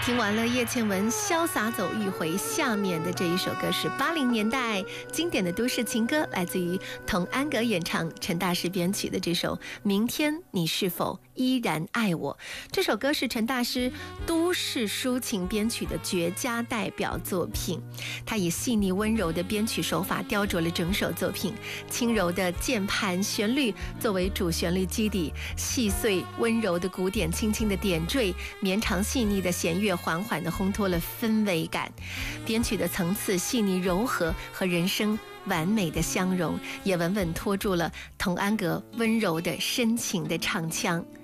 听完了叶倩文潇洒走一回，下面的这一首歌是80年代经典的都市情歌，来自于童安格演唱，陈大师编曲的这首《明天你是否依然爱我》。这首歌是陈大师都市抒情编曲的绝佳代表作品，他以细腻温柔的编曲手法雕琢了整首作品，轻柔的键盘旋律作为主旋律基底，细碎温柔的鼓点轻轻的点缀，绵长细腻的弦乐缓缓地烘托了氛围感，编曲的层次细腻柔和和人声完美的相融，也稳稳拖住了童安格温柔的深情的唱腔。